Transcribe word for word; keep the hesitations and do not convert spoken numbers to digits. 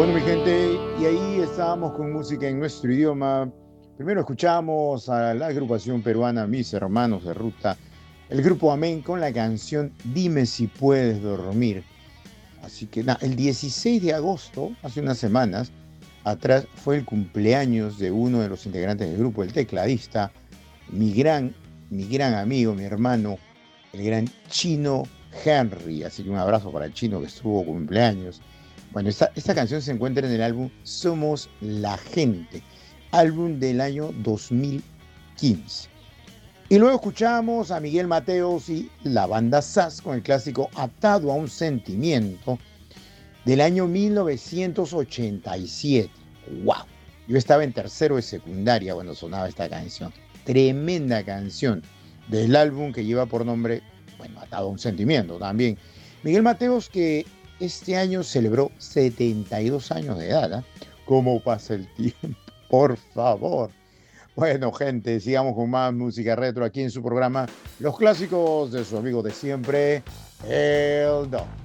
Bueno, mi gente, y ahí estábamos con música en nuestro idioma. Primero escuchamos a la agrupación peruana Mis Hermanos de Ruta, el grupo Amén con la canción Dime si puedes dormir. Así que nada, el dieciséis de agosto, hace unas semanas atrás, fue el cumpleaños de uno de los integrantes del grupo, el tecladista, mi gran, mi gran amigo, mi hermano, el gran Chino Henry. Así que un abrazo para el Chino que estuvo cumpleaños. Bueno, esta, esta canción se encuentra en el álbum Somos la Gente, álbum del año dos mil quince. Y luego escuchamos a Miguel Mateos y la banda Sass con el clásico Atado a un Sentimiento del año mil novecientos ochenta y siete. ¡Wow! Yo estaba en tercero de secundaria cuando sonaba esta canción. Tremenda canción del álbum que lleva por nombre, bueno, Atado a un Sentimiento también. Miguel Mateos que este año celebró setenta y dos años de edad. ¿eh? ¿Cómo pasa el tiempo? Por favor. Bueno, gente, sigamos con más música retro aquí en su programa Los Clásicos de su amigo de siempre, El Doc.